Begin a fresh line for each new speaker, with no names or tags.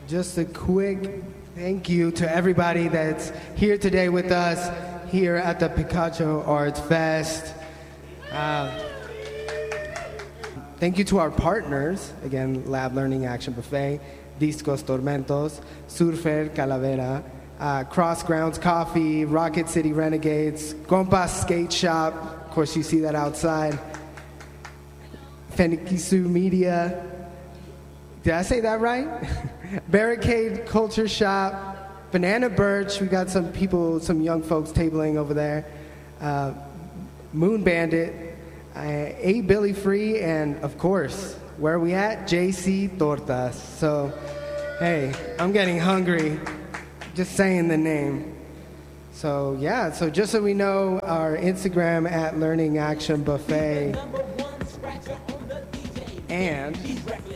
Just a quick thank you to everybody that's here today with us here at the Picacho Arts Fest. Thank you to our partners, again, Lab Learning Action Buffet, Discos Tormentos, Surfer Calavera, Cross Grounds Coffee, Rocket City Renegades, Compas Skate Shop, of course you see that outside, Fenikisu Media, did I say that right? Barricade Culture Shop, Banana Birch, we got some people, some young folks tabling over there, Moon Bandit, A Billy Free, and of course, where are we at? JC Tortas. So, hey, I'm getting hungry just saying the name. So, yeah, so just so we know, our Instagram at Learning Action Buffet. And